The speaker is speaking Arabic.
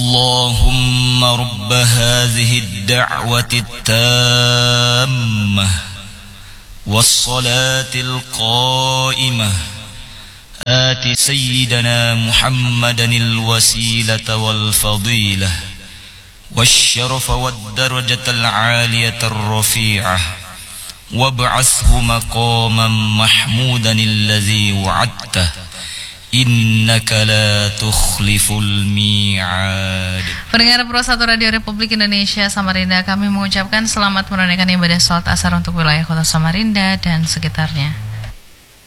اللهم رب هذه الدعوة التامة والصلاة القائمة آت سيدنا محمدا الوسيلة والفضيلة والشرف والدرجة العالية الرفيعة وابعثه مقاما محمودا الذي وعدته innaka la tukhliful mi'ad. Pendengar Pro 1 Radio Republik Indonesia Samarinda, kami mengucapkan selamat menunaikan ibadah salat asar untuk wilayah kota Samarinda dan sekitarnya.